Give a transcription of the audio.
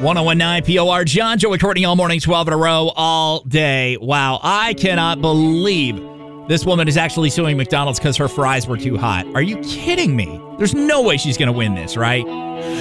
1019 POR, John, Joey, Courtney, all morning, 12 in a row, all day. Wow, I cannot believe this woman is actually suing McDonald's because her fries were too hot. Are you kidding me? There's no way she's going to win this, right?